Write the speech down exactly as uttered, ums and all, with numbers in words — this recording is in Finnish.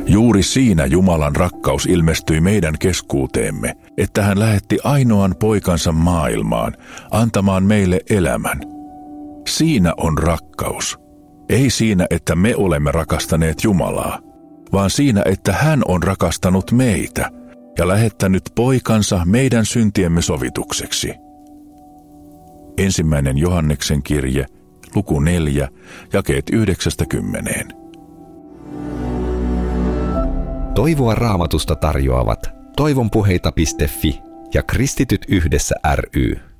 Juuri siinä Jumalan rakkaus ilmestyi meidän keskuuteemme, että hän lähetti ainoan poikansa maailmaan, antamaan meille elämän. Siinä on rakkaus. Ei siinä, että me olemme rakastaneet Jumalaa, vaan siinä, että hän on rakastanut meitä ja lähettänyt poikansa meidän syntiemme sovitukseksi. Ensimmäinen Johanneksen kirje, luku neljä, jakeet yhdeksästä kymmeneen. Toivoa Raamatusta tarjoavat toivonpuheita piste fi ja Kristityt yhdessä ry.